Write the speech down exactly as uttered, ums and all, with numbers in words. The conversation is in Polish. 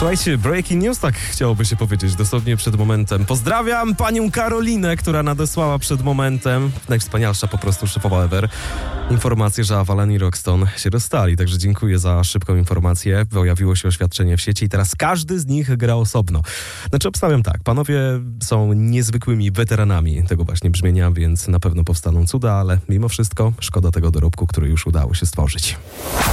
Słuchajcie, breaking news, tak chciałoby się powiedzieć, dosłownie przed momentem. Pozdrawiam panią Karolinę, która nadesłała przed momentem, najwspanialsza po prostu szefowa ever, informację, że Avalon i Roxton się rozstali. Także dziękuję za szybką informację. Pojawiło się oświadczenie w sieci i teraz każdy z nich gra osobno. Znaczy obstawiam tak, panowie są niezwykłymi weteranami tego właśnie brzmienia, więc na pewno powstaną cuda, ale mimo wszystko szkoda tego dorobku, który już udało się stworzyć.